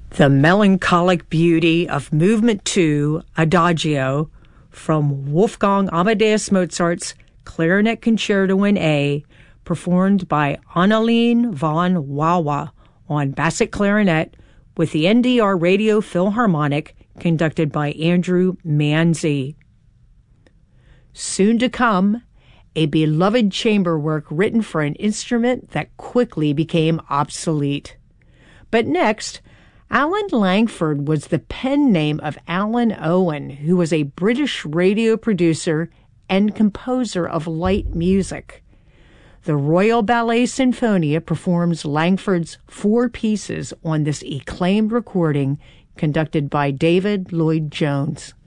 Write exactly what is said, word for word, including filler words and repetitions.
The melancholic beauty of Movement two, Adagio, from Wolfgang Amadeus Mozart's Clarinet Concerto in A, performed by Annalene von Wawa on Bassett Clarinet with the N D R Radio Philharmonic, conducted by Andrew Manzi. Soon to come, a beloved chamber work written for an instrument that quickly became obsolete. But next, Alan Langford was the pen name of Alan Owen, who was a British radio producer and composer of light music. The Royal Ballet Sinfonia performs Langford's four pieces on this acclaimed recording conducted by David Lloyd-Jones.